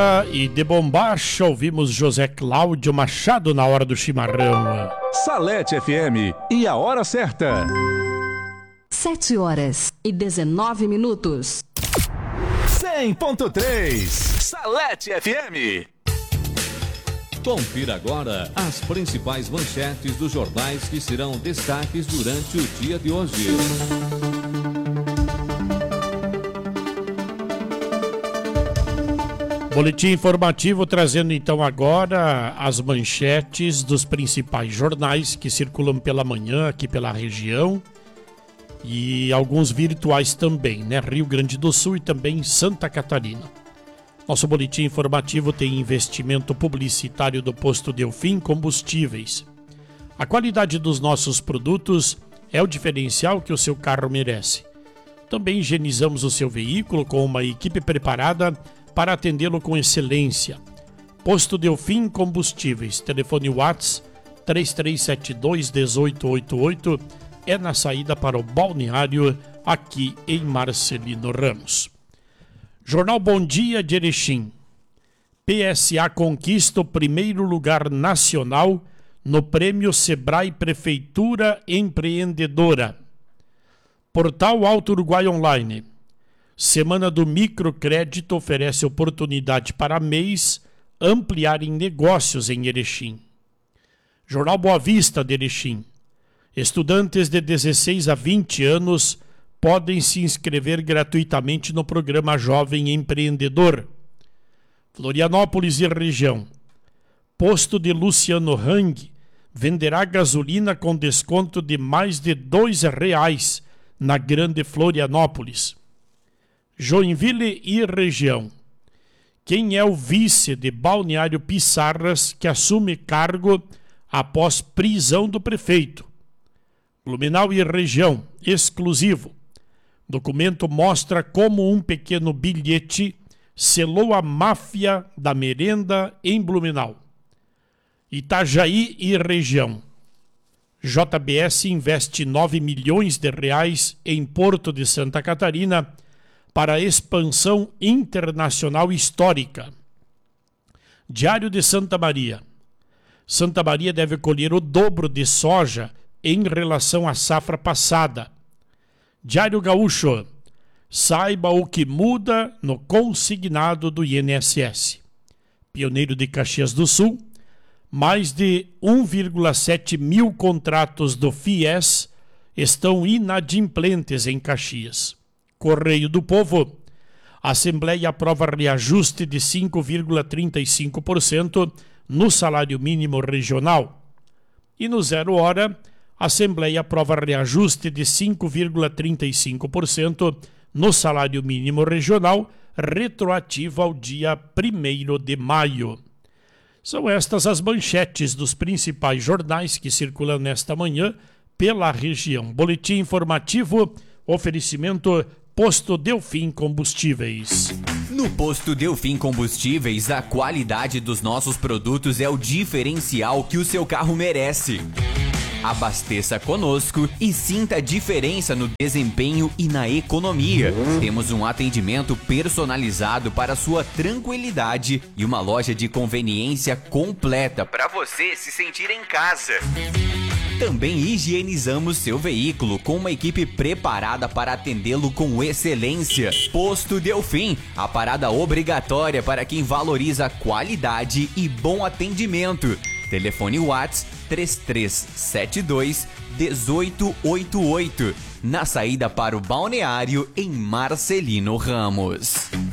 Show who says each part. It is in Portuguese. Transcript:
Speaker 1: E de bombacha ouvimos José Cláudio Machado na hora do chimarrão.
Speaker 2: Salete FM e a hora certa.
Speaker 3: 7h19.
Speaker 2: 100.3 Salete FM.
Speaker 4: Confira agora as principais manchetes dos jornais que serão destaques durante o dia de hoje.
Speaker 1: Boletim informativo trazendo então agora as manchetes dos principais jornais que circulam pela manhã aqui pela região e alguns virtuais também, né? Rio Grande do Sul e também Santa Catarina. Nosso boletim informativo tem investimento publicitário do Posto Delfim Combustíveis. A qualidade dos nossos produtos é o diferencial que o seu carro merece. Também higienizamos o seu veículo com uma equipe preparada para atendê-lo com excelência. Posto Delfim Combustíveis, telefone WhatsApp 3372-1888, é na saída para o balneário aqui em Marcelino Ramos. Jornal Bom Dia de Erechim. PSA conquista o primeiro lugar nacional no Prêmio Sebrae Prefeitura Empreendedora. Portal Alto Uruguai Online. Semana do Microcrédito oferece oportunidade para MEIs ampliarem negócios em Erechim. Jornal Boa Vista de Erechim. Estudantes de 16 a 20 anos podem se inscrever gratuitamente no programa Jovem Empreendedor. Florianópolis e região. Posto de Luciano Hang venderá gasolina com desconto de mais de R$2 na Grande Florianópolis. Joinville e região. Quem é o vice de Balneário Pissarras que assume cargo após prisão do prefeito? Blumenau e região, exclusivo. Documento mostra como um pequeno bilhete selou a máfia da merenda em Blumenau. Itajaí e região. JBS investe R$9 milhões em Porto de Santa Catarina para expansão internacional histórica. Diário de Santa Maria. Santa Maria deve colher o dobro de soja em relação à safra passada. Diário Gaúcho. Saiba o que muda no consignado do INSS. Pioneiro de Caxias do Sul. Mais de 1,7 mil contratos do FIES estão inadimplentes em Caxias. Correio do Povo. A Assembleia aprova reajuste de 5,35% no salário mínimo regional. E no 0 hora, a Assembleia aprova reajuste de 5,35% no salário mínimo regional, retroativo ao dia 1º de maio. São estas as manchetes dos principais jornais que circulam nesta manhã pela região. Boletim informativo, oferecimento Posto Delfim Combustíveis.
Speaker 5: No Posto Delfim Combustíveis, a qualidade dos nossos produtos é o diferencial que o seu carro merece. Abasteça conosco e sinta a diferença no desempenho e na economia. Temos um atendimento personalizado para sua tranquilidade e uma loja de conveniência completa para você se sentir em casa. Também higienizamos seu veículo com uma equipe preparada para atendê-lo com excelência. Posto Delfim, a parada obrigatória para quem valoriza qualidade e bom atendimento. Telefone WhatsApp 3372-1888, na saída para o balneário em Marcelino Ramos.